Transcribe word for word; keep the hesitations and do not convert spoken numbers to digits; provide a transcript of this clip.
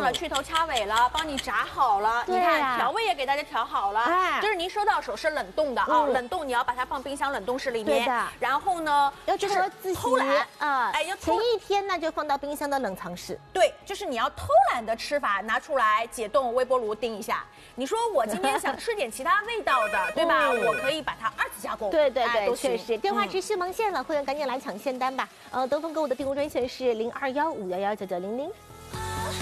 了去头掐尾了，帮你炸好了。你看调味也给大家调好了。哎，就是您收到手是冷冻的啊，冷冻你要把它放冰箱冷冻室里面。对的。然后呢， 要就是偷懒啊， 哎，要前一天呢就放到冰箱的冷藏室。 对，就是你要偷懒的吃法，拿出来解冻，微波炉叮一下。你说我今天想吃点其他味道的，对吧？我可以把它二次加工。 对对对，确实。电话持续蒙线了，会员赶紧来抢现单吧。呃，东风购物的订购专线是零二幺五幺幺九九零零。